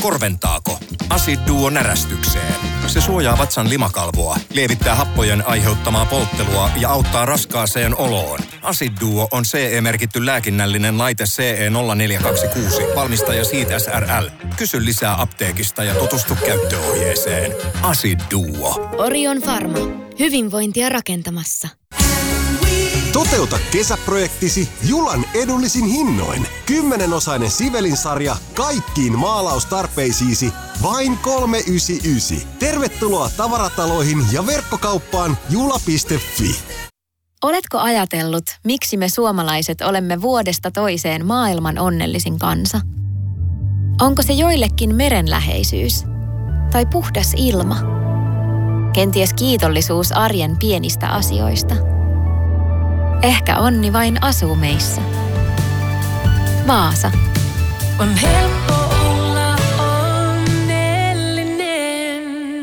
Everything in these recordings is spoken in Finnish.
Korventaako? Acid Duo närästykseen. Se suojaa vatsan limakalvoa, lievittää happojen aiheuttamaa polttelua ja auttaa raskaaseen oloon. Acid Duo on CE-merkitty lääkinnällinen laite CE0426, valmistaja Siitä SRL. Kysy lisää apteekista ja tutustu käyttöohjeeseen. Acid Duo. Orion Pharma. Hyvinvointia rakentamassa. Toteuta kesäprojektisi Julan edullisin hinnoin. 10-osainen Sivelin-sarja kaikkiin maalaustarpeisiisi vain 399. Tervetuloa tavarataloihin ja verkkokauppaan jula.fi. Oletko ajatellut, miksi me suomalaiset olemme vuodesta toiseen maailman onnellisin kansa? Onko se joillekin merenläheisyys? Tai puhdas ilma? Kenties kiitollisuus arjen pienistä asioista? Ehkä onni vain asuu meissä. Vaasa. On helppo olla onnellinen.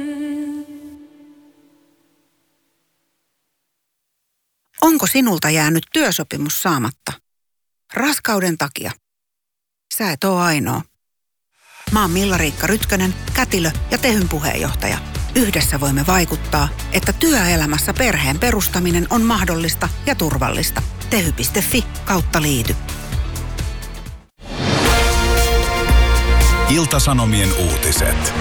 Onko sinulta jäänyt työsopimus saamatta? Raskauden takia. Sä et oo ainoa. Mä oon Milla-Riikka Rytkönen, kätilö ja Tehyn puheenjohtaja. Yhdessä voimme vaikuttaa, että työelämässä perheen perustaminen on mahdollista ja turvallista. Tehy.fi/liity. Ilta-Sanomien uutiset.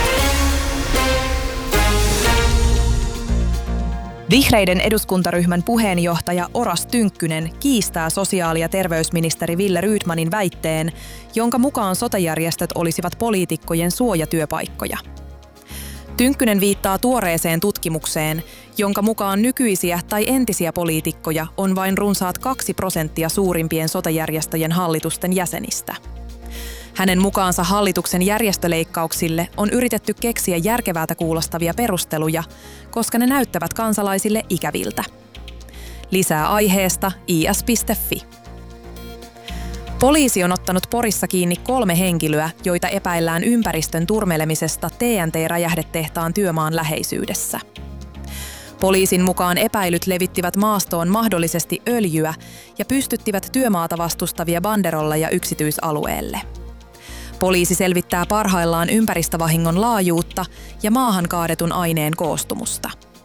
Vihreiden eduskuntaryhmän puheenjohtaja Oras Tynkkynen kiistää sosiaali- ja terveysministeri Wille Rydmanin väitteen, jonka mukaan sote-järjestöt olisivat poliitikkojen suojatyöpaikkoja. Tynkkynen viittaa tuoreeseen tutkimukseen, jonka mukaan nykyisiä tai entisiä poliitikkoja on vain runsaat 2% suurimpien sote-järjestöjen hallitusten jäsenistä. Hänen mukaansa hallituksen järjestöleikkauksille on yritetty keksiä järkevältä kuulostavia perusteluja, koska ne näyttävät kansalaisille ikäviltä. Lisää aiheesta is.fi. Poliisi on ottanut Porissa kiinni 3 henkilöä, joita epäillään ympäristön turmelemisesta TNT-räjähdetehtaan työmaan läheisyydessä. Poliisin mukaan epäilyt levittivät maastoon mahdollisesti öljyä ja pystyttivät työmaata vastustavia banderolleja yksityisalueelle. Poliisi selvittää parhaillaan ympäristövahingon laajuutta ja maahan kaadetun aineen koostumusta.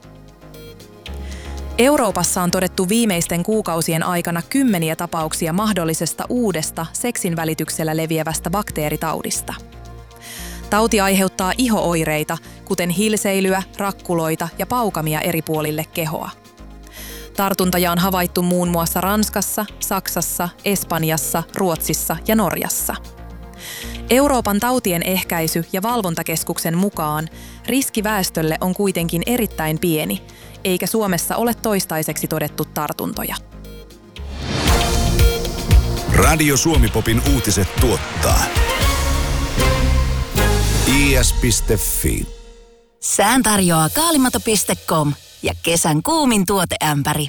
Euroopassa on todettu viimeisten kuukausien aikana 10 tapauksia mahdollisesta uudesta seksin välityksellä leviävästä bakteeritaudista. Tauti aiheuttaa iho-oireita, kuten hilseilyä, rakkuloita ja paukamia eri puolille kehoa. Tartuntoja on havaittu muun muassa Ranskassa, Saksassa, Espanjassa, Ruotsissa ja Norjassa. Euroopan tautien ehkäisy- ja valvontakeskuksen mukaan riski väestölle on kuitenkin erittäin pieni, eikä Suomessa ole toistaiseksi todettu tartuntoja. Radio Suomi-popin uutiset tuottaa is.fi. Sään tarjoaa kaalimato.com ja kesän kuumin tuoteämpäri.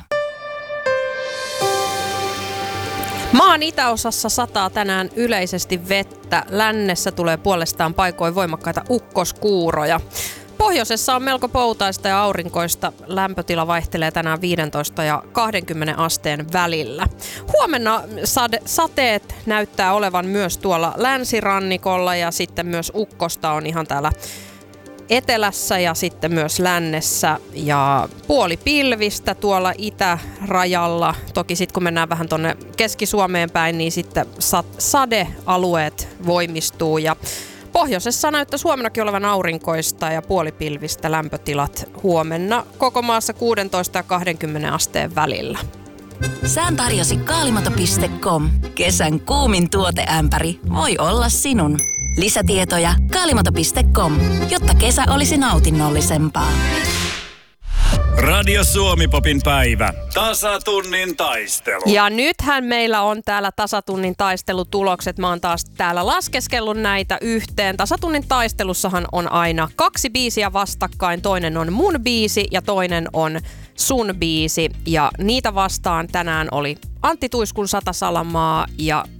Maan itäosassa sataa tänään yleisesti vettä. Lännessä tulee puolestaan paikoin voimakkaita ukkoskuuroja. Pohjoisessa on melko poutaista ja aurinkoista. Lämpötila vaihtelee tänään 15 ja 20 asteen välillä. Huomenna sateet näyttää olevan myös tuolla länsirannikolla ja sitten myös ukkosta on ihan täällä etelässä ja sitten myös lännessä ja puolipilvistä tuolla itärajalla. Toki sitten kun mennään vähän tuonne Keski-Suomeen päin, niin sitten sadealueet voimistuu ja pohjoisessa näyttää huomennakin olevan aurinkoista ja puolipilvistä lämpötilat huomenna koko maassa 16 ja 20 asteen välillä. Sään tarjosi kaalimato.com. Kesän kuumin tuoteämpäri voi olla sinun. Lisätietoja kaalimato.com, jotta kesä olisi nautinnollisempaa. Radio Suomi-popin päivä. Tasatunnin taistelu. Ja nythän meillä on täällä tasatunnin taistelutulokset. Mä oon taas täällä laskeskellut näitä yhteen. Tasatunnin taistelussahan on aina 2 biisiä vastakkain. Toinen on mun biisi ja toinen on sun biisi. Ja niitä vastaan tänään oli Antti Tuiskun 100 salamaa ja